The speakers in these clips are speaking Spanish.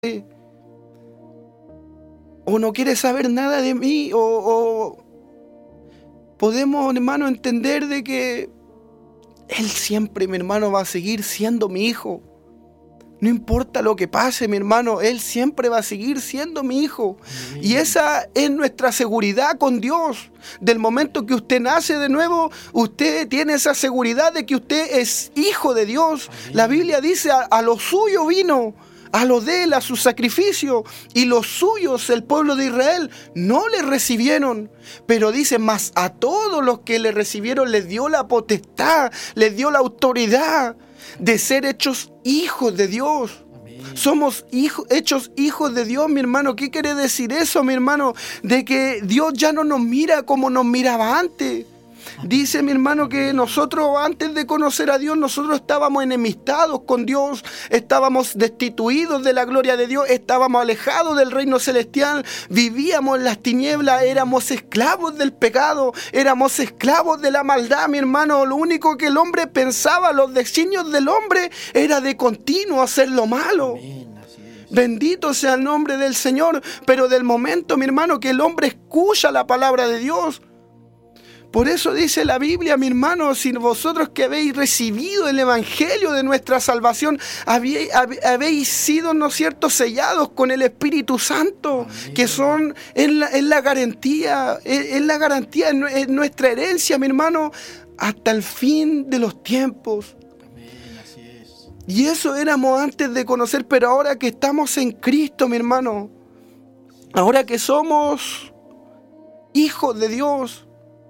o no quiere saber nada de mí, o podemos, hermano, entender de que Él siempre, mi hermano, va a seguir siendo mi hijo. No importa lo que pase, mi hermano, Él siempre va a seguir siendo mi hijo. Y esa es nuestra seguridad con Dios. Del momento que usted nace de nuevo, usted tiene esa seguridad de que usted es hijo de Dios. La Biblia dice, a lo suyo vino, a lo de Él, a su sacrificio, y los suyos, el pueblo de Israel, no le recibieron. Pero dice, mas a todos los que le recibieron les dio la potestad, les dio la autoridad de ser hechos hijos de Dios. Amén. Somos hechos hijos de Dios, mi hermano. ¿Qué quiere decir eso, mi hermano? De que Dios ya no nos mira como nos miraba antes. Dice mi hermano que nosotros antes de conocer a Dios, nosotros estábamos enemistados con Dios, estábamos destituidos de la gloria de Dios, estábamos alejados del reino celestial, vivíamos en las tinieblas, éramos esclavos del pecado, éramos esclavos de la maldad, mi hermano. Lo único que el hombre pensaba, los designios del hombre, era de continuo hacer lo malo. Amén. Bendito sea el nombre del Señor. Pero del momento, mi hermano, que el hombre escucha la palabra de Dios, por eso dice la Biblia, mi hermano, si vosotros que habéis recibido el evangelio de nuestra salvación, habéis sido, ¿no es cierto?, sellados con el Espíritu Santo. Amén. Que son en la garantía, en nuestra herencia, mi hermano, hasta el fin de los tiempos. Amén, así es. Y eso éramos antes de conocer, pero ahora que estamos en Cristo, mi hermano, ahora que somos hijos de Dios,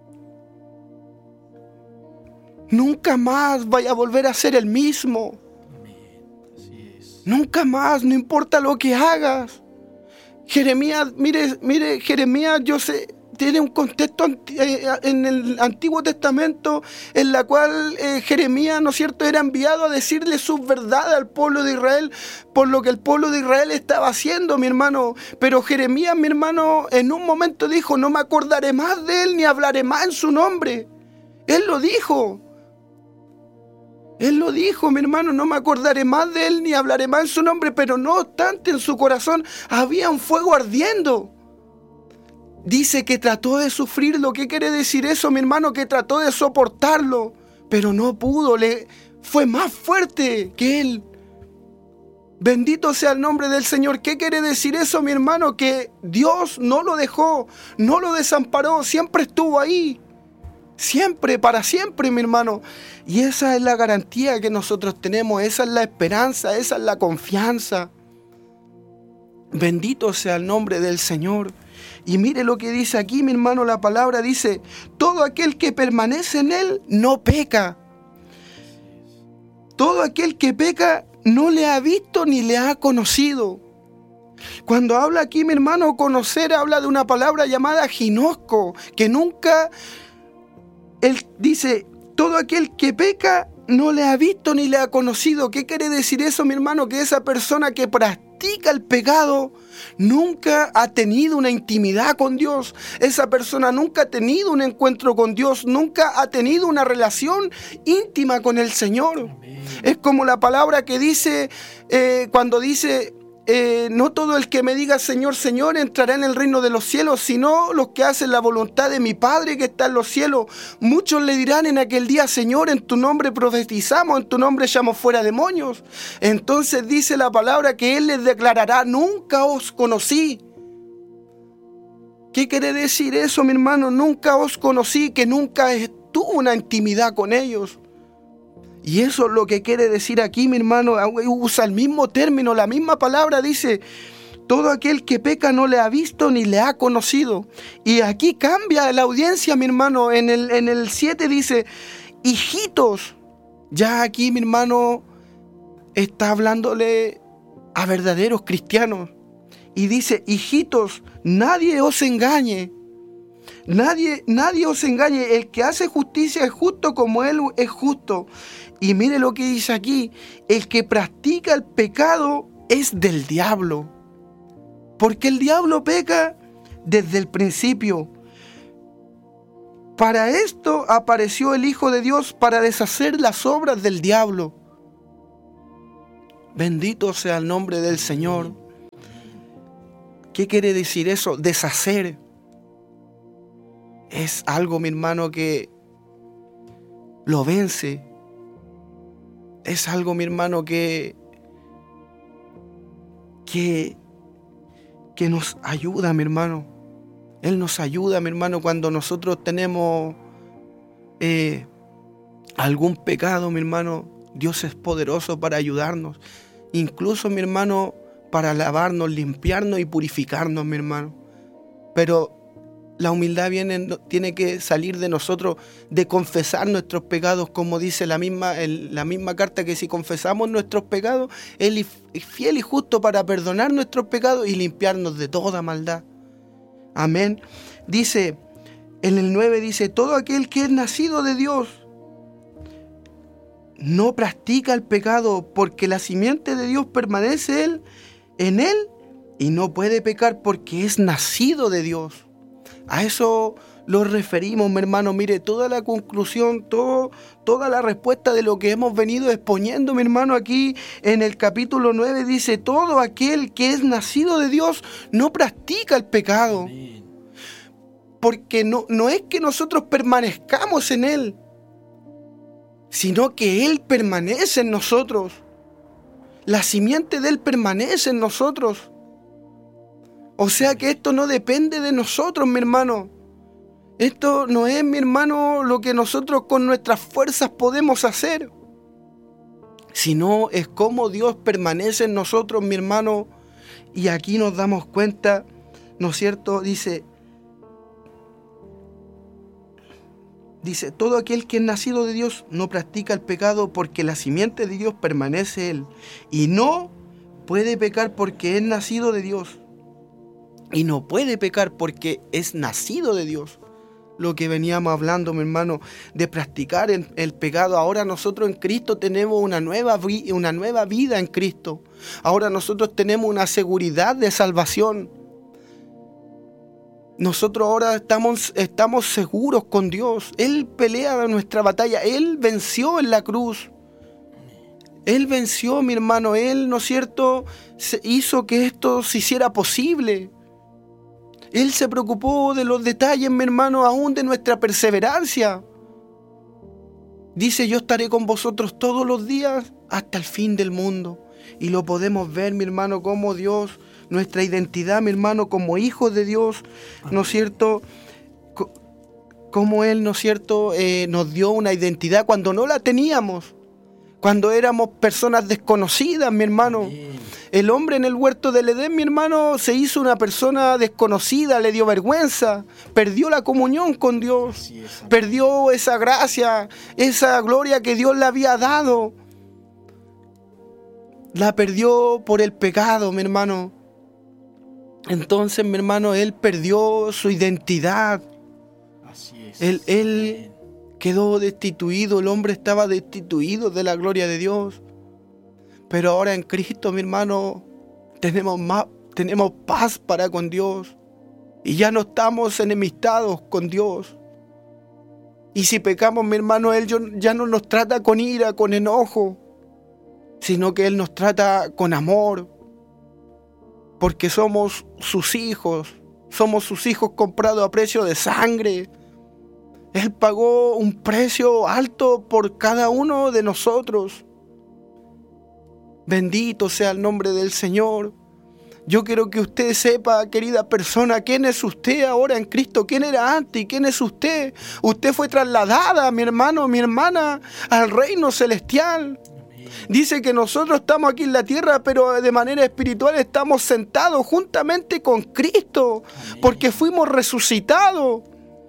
nunca más vaya a volver a ser el mismo. Amén. Así es. Nunca más, no importa lo que hagas. Jeremías, mire, Jeremías, yo sé, tiene un contexto en el Antiguo Testamento en la cual Jeremías, ¿no es cierto?, era enviado a decirle sus verdades al pueblo de Israel por lo que el pueblo de Israel estaba haciendo, mi hermano. Pero Jeremías, mi hermano, en un momento dijo, no me acordaré más de él ni hablaré más en su nombre. Él lo dijo. Él lo dijo, mi hermano, no me acordaré más de él ni hablaré más en su nombre, pero no obstante en su corazón había un fuego ardiendo. Dice que trató de sufrirlo. ¿Qué quiere decir eso, mi hermano? Que trató de soportarlo, pero no pudo, fue más fuerte que él. Bendito sea el nombre del Señor. ¿Qué quiere decir eso, mi hermano? Que Dios no lo dejó, no lo desamparó, siempre estuvo ahí. Siempre, para siempre, mi hermano. Y esa es la garantía que nosotros tenemos, esa es la esperanza, esa es la confianza. Bendito sea el nombre del Señor. Y mire lo que dice aquí, mi hermano, la palabra dice, todo aquel que permanece en Él no peca. Todo aquel que peca no le ha visto ni le ha conocido. Cuando habla aquí, mi hermano, conocer, habla de una palabra llamada ginosco, que nunca... Él dice, todo aquel que peca no le ha visto ni le ha conocido. ¿Qué quiere decir eso, mi hermano? Que esa persona que practica el pecado nunca ha tenido una intimidad con Dios. Esa persona nunca ha tenido un encuentro con Dios, nunca ha tenido una relación íntima con el Señor. Amén. Es como la palabra que dice, cuando dice... no todo el que me diga Señor, Señor entrará en el reino de los cielos, sino los que hacen la voluntad de mi Padre que está en los cielos. Muchos le dirán en aquel día, Señor, en tu nombre profetizamos, en tu nombre echamos fuera demonios. Entonces dice la palabra que Él les declarará, nunca os conocí. ¿Qué quiere decir eso, mi hermano? Nunca os conocí, que nunca tuvo una intimidad con ellos. Y eso es lo que quiere decir aquí, mi hermano. Usa el mismo término, la misma palabra. Dice, todo aquel que peca no le ha visto ni le ha conocido. Y aquí cambia la audiencia, mi hermano. En el 7 dice, hijitos. Ya aquí, mi hermano, está hablándole a verdaderos cristianos. Y dice, hijitos, nadie os engañe. Nadie os engañe. El que hace justicia es justo como Él es justo. Y mire lo que dice aquí. El que practica el pecado es del diablo. Porque el diablo peca desde el principio. Para esto apareció el Hijo de Dios, para deshacer las obras del diablo. Bendito sea el nombre del Señor. ¿Qué quiere decir eso? Deshacer. Es algo, mi hermano, que lo vence. Es algo, mi hermano, que nos ayuda, mi hermano. Él nos ayuda, mi hermano, cuando nosotros tenemos algún pecado, mi hermano. Dios es poderoso para ayudarnos. Incluso, mi hermano, para lavarnos, limpiarnos y purificarnos, mi hermano. Pero la humildad tiene que salir de nosotros, de confesar nuestros pecados, como dice la misma carta, que si confesamos nuestros pecados, Él es fiel y justo para perdonar nuestros pecados y limpiarnos de toda maldad. Amén. Dice, en el 9 dice, todo aquel que es nacido de Dios no practica el pecado, porque la simiente de Dios permanece en él y no puede pecar porque es nacido de Dios. A eso lo referimos, mi hermano. Mire, toda la conclusión, toda la respuesta de lo que hemos venido exponiendo, mi hermano, aquí en el capítulo 9 dice, todo aquel que es nacido de Dios no practica el pecado. Amén. Porque no es que nosotros permanezcamos en Él, sino que Él permanece en nosotros. La simiente de Él permanece en nosotros. O sea que esto no depende de nosotros, mi hermano. Esto no es, mi hermano, lo que nosotros con nuestras fuerzas podemos hacer, sino es como Dios permanece en nosotros, mi hermano. Y aquí nos damos cuenta, ¿no es cierto? Dice, todo aquel que es nacido de Dios no practica el pecado, porque la simiente de Dios permanece en él. Y no puede pecar porque es nacido de Dios. Y no puede pecar porque es nacido de Dios. Lo que veníamos hablando, mi hermano, de practicar el pecado. Ahora nosotros en Cristo tenemos una nueva vida en Cristo. Ahora nosotros tenemos una seguridad de salvación. Nosotros ahora estamos seguros con Dios. Él pelea nuestra batalla. Él venció en la cruz. Él venció, mi hermano. Él, ¿no es cierto?, hizo que esto se hiciera posible. Él se preocupó de los detalles, mi hermano, aún de nuestra perseverancia. Dice, yo estaré con vosotros todos los días hasta el fin del mundo. Y lo podemos ver, mi hermano, como Dios, nuestra identidad, mi hermano, como hijos de Dios, ¿no es cierto? Como Él, ¿no es cierto?, nos dio una identidad cuando no la teníamos. Cuando éramos personas desconocidas, mi hermano. Amén. El hombre en el huerto del Edén, mi hermano, se hizo una persona desconocida, le dio vergüenza, perdió la comunión con Dios, Así es, amén. perdió esa gracia, esa gloria que Dios le había dado. La perdió por el pecado, mi hermano. Entonces, mi hermano, él perdió su identidad. Así es. Él Amén. quedó destituido, el hombre estaba destituido de la gloria de Dios. Pero ahora en Cristo, mi hermano, tenemos paz para con Dios. Y ya no estamos enemistados con Dios. Y si pecamos, mi hermano, Él ya no nos trata con ira, con enojo, sino que Él nos trata con amor. Porque somos sus hijos comprados a precio de sangre. Él pagó un precio alto por cada uno de nosotros. Bendito sea el nombre del Señor. Yo quiero que usted sepa, querida persona, quién es usted ahora en Cristo, quién era antes y quién es usted. Usted fue trasladada, mi hermano, mi hermana, al reino celestial. Amén. Dice que nosotros estamos aquí en la tierra, pero de manera espiritual estamos sentados juntamente con Cristo, Amén. porque fuimos resucitados.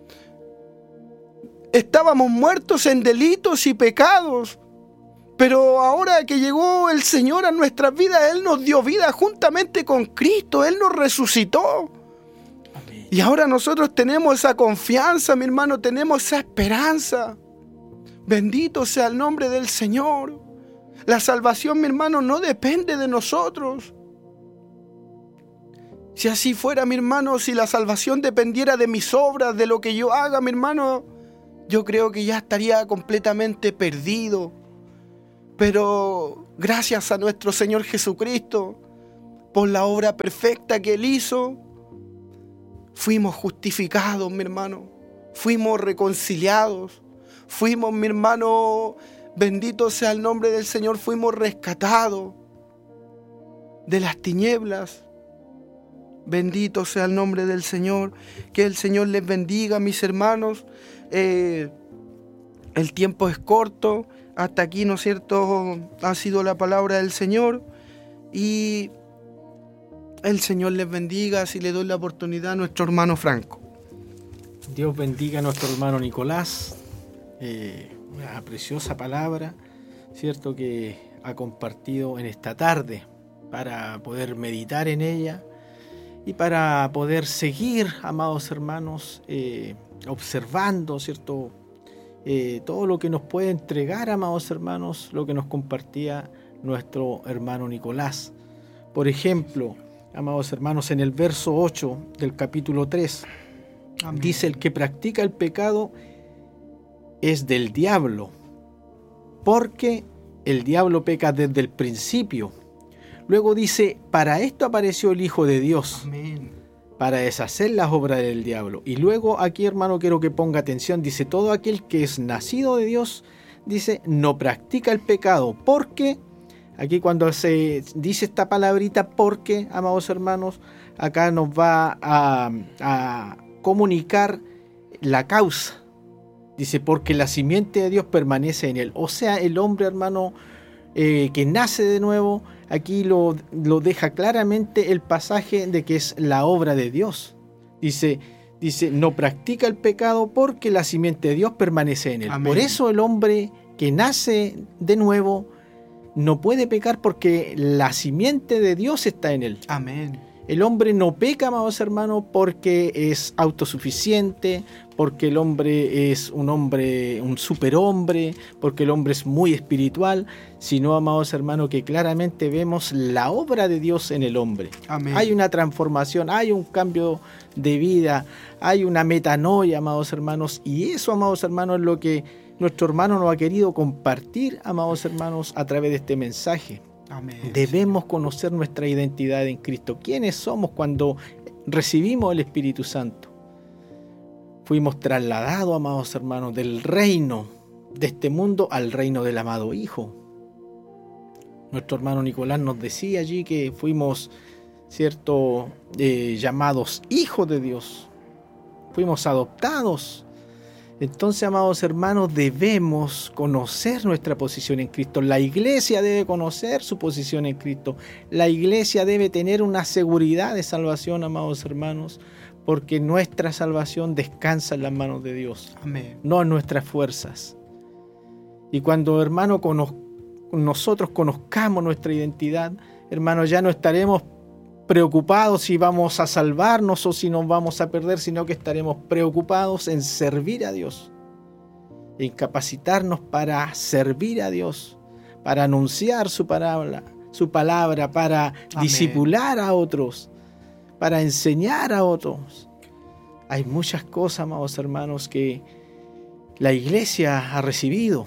Estábamos muertos en delitos y pecados. Pero ahora que llegó el Señor a nuestras vidas, Él nos dio vida juntamente con Cristo. Él nos resucitó. Amén. Y ahora nosotros tenemos esa confianza, mi hermano, tenemos esa esperanza. Bendito sea el nombre del Señor. La salvación, mi hermano, no depende de nosotros. Si así fuera, mi hermano, si la salvación dependiera de mis obras, de lo que yo haga, mi hermano, yo creo que ya estaría completamente perdido. Pero gracias a nuestro Señor Jesucristo, por la obra perfecta que Él hizo, fuimos justificados, mi hermano. Fuimos reconciliados. Fuimos, mi hermano, bendito sea el nombre del Señor, fuimos rescatados de las tinieblas. Bendito sea el nombre del Señor. Que el Señor les bendiga, mis hermanos. El tiempo es corto. Hasta aquí, ¿no es cierto?, ha sido la palabra del Señor. Y el Señor les bendiga. Si le doy la oportunidad a nuestro hermano Franco. Dios bendiga a nuestro hermano Nicolás. Una preciosa palabra, ¿cierto?, que ha compartido en esta tarde para poder meditar en ella y para poder seguir, amados hermanos, observando, ¿cierto?, todo lo que nos puede entregar, amados hermanos, lo que nos compartía nuestro hermano Nicolás. Por ejemplo, amados hermanos, en el verso 8 del capítulo 3, amén, dice: el que practica el pecado es del diablo, porque el diablo peca desde el principio. Luego dice: para esto apareció el Hijo de Dios, amén, para deshacer las obras del diablo. Y luego aquí, hermano, quiero que ponga atención, dice: todo aquel que es nacido de Dios, dice, no practica el pecado, porque, aquí cuando se dice esta palabrita porque, amados hermanos, acá nos va a comunicar la causa. Dice: porque la simiente de Dios permanece en él. O sea, el hombre, hermano, que nace de nuevo, aquí lo deja claramente el pasaje de que es la obra de Dios. Dice, no practica el pecado porque la simiente de Dios permanece en él. Amén. Por eso el hombre que nace de nuevo no puede pecar, porque la simiente de Dios está en él. Amén. El hombre no peca, amados hermanos, porque es autosuficiente, porque el hombre es un superhombre, porque el hombre es muy espiritual, sino, amados hermanos, que claramente vemos la obra de Dios en el hombre. Amén. Hay una transformación, hay un cambio de vida, hay una metanoia, amados hermanos, y eso, amados hermanos, es lo que nuestro hermano nos ha querido compartir, amados hermanos, a través de este mensaje. Amén. Debemos conocer nuestra identidad en Cristo. ¿Quiénes somos cuando recibimos el Espíritu Santo? Fuimos trasladados, amados hermanos, del reino de este mundo al reino del amado Hijo. Nuestro hermano Nicolás nos decía allí que fuimos, ¿cierto?, llamados hijos de Dios. Fuimos adoptados. Entonces, amados hermanos, debemos conocer nuestra posición en Cristo. La iglesia debe conocer su posición en Cristo. La iglesia debe tener una seguridad de salvación, amados hermanos, porque nuestra salvación descansa en las manos de Dios. Amén. No en nuestras fuerzas. Y cuando, hermano, nosotros conozcamos nuestra identidad, hermano, ya no estaremos preocupados si vamos a salvarnos o si nos vamos a perder, sino que estaremos preocupados en servir a Dios, en capacitarnos para servir a Dios, para anunciar su palabra, para Amén. Discipular a otros, para enseñar a otros. Hay muchas cosas, amados hermanos, que la iglesia ha recibido.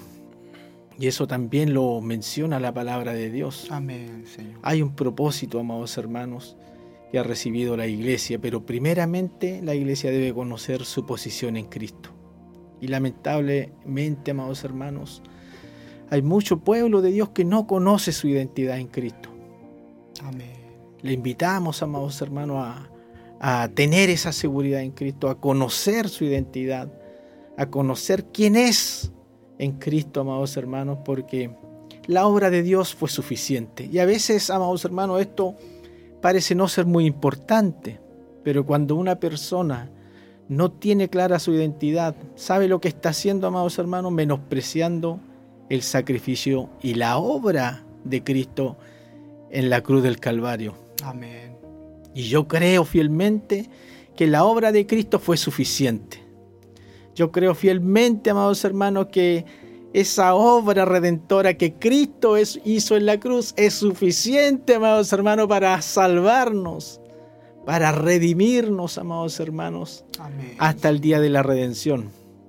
Y eso también lo menciona la palabra de Dios. Amén, Señor. Hay un propósito, amados hermanos, que ha recibido la iglesia, pero primeramente la iglesia debe conocer su posición en Cristo. Y lamentablemente, amados hermanos, hay mucho pueblo de Dios que no conoce su identidad en Cristo. Amén. Le invitamos, amados hermanos, a tener esa seguridad en Cristo, a conocer su identidad, a conocer quién es en Cristo, amados hermanos, porque la obra de Dios fue suficiente. Y a veces, amados hermanos, esto parece no ser muy importante, pero cuando una persona no tiene clara su identidad, sabe lo que está haciendo, amados hermanos, menospreciando el sacrificio y la obra de Cristo en la cruz del Calvario. Amén. Y yo creo fielmente que la obra de Cristo fue suficiente. Yo creo fielmente, amados hermanos, que esa obra redentora que Cristo hizo en la cruz es suficiente, amados hermanos, para salvarnos, para redimirnos, amados hermanos, Amén. Hasta el día de la redención.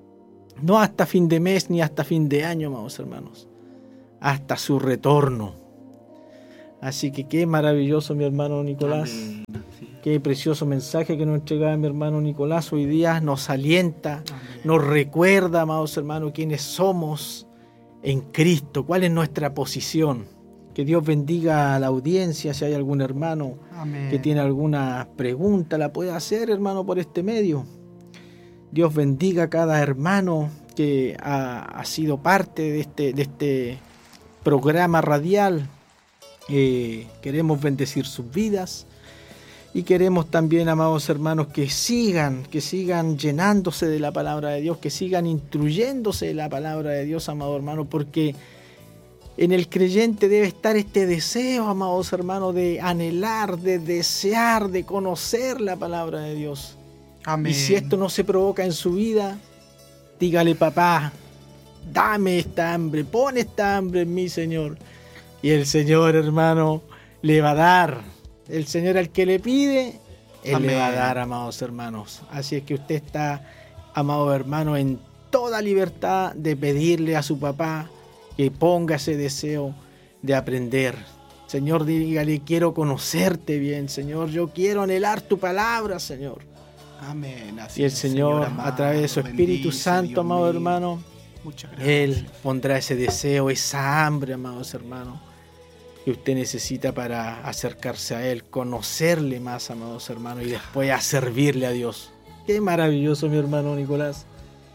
No hasta fin de mes ni hasta fin de año, amados hermanos, hasta su retorno. Así que qué maravilloso, mi hermano Nicolás. Amén. Sí. Qué precioso mensaje que nos entregaba mi hermano Nicolás. Hoy día nos alienta, Amén. nos recuerda, amados hermanos, quiénes somos en Cristo, cuál es nuestra posición. Que Dios bendiga a la audiencia. Si hay algún hermano Amén. que tiene alguna pregunta, la puede hacer, hermano, por este medio. Dios bendiga a cada hermano que ha sido parte de este programa radial. Queremos bendecir sus vidas y queremos también, amados hermanos, que sigan llenándose de la palabra de Dios, que sigan instruyéndose de la palabra de Dios, amados hermanos, porque en el creyente debe estar este deseo, amados hermanos, de anhelar, de desear, de conocer la palabra de Dios. Amén. Y si esto no se provoca en su vida, dígale: papá, dame esta hambre, pon esta hambre en mí, Señor. Y el Señor, hermano, le va a dar. El Señor al que le pide, Él Amén. le va a dar, amados hermanos. Así es que usted está, amado hermano, en toda libertad de pedirle a su papá que ponga ese deseo de aprender. Señor, dígale: quiero conocerte bien, Señor. Yo quiero anhelar tu palabra, Señor. Amén. Así Y el es, Señor, amado, a través de su Espíritu bendice, Santo, Dios amado mío. hermano, Muchas gracias. Él pondrá ese deseo, esa hambre, amados hermanos, que usted necesita para acercarse a Él, conocerle más, amados hermanos, y después a servirle a Dios. Qué maravilloso, mi hermano Nicolás.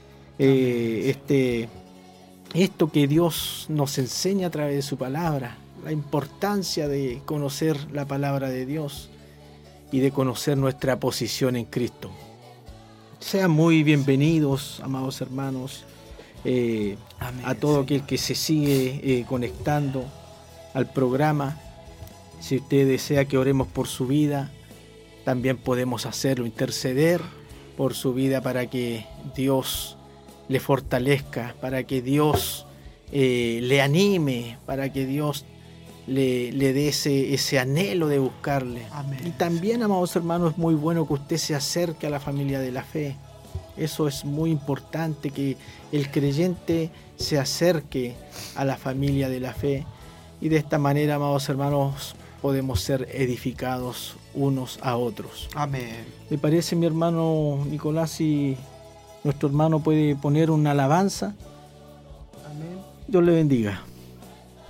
Esto que Dios nos enseña a través de su palabra, la importancia de conocer la palabra de Dios y de conocer nuestra posición en Cristo. Sean muy bienvenidos, amados hermanos, Amén, a todo Señor. aquel que se sigue conectando al programa. Si usted desea que oremos por su vida, también podemos hacerlo, interceder por su vida para que Dios le fortalezca, para que Dios le anime, para que Dios le dé ese anhelo de buscarle. Amén. Y también, amados hermanos, es muy bueno que usted se acerque a la familia de la fe. Eso es muy importante, que el creyente se acerque a la familia de la fe. Y de esta manera, amados hermanos, podemos ser edificados unos a otros. Amén. ¿Le parece, mi hermano Nicolás, si nuestro hermano puede poner una alabanza? Amén. Dios le bendiga.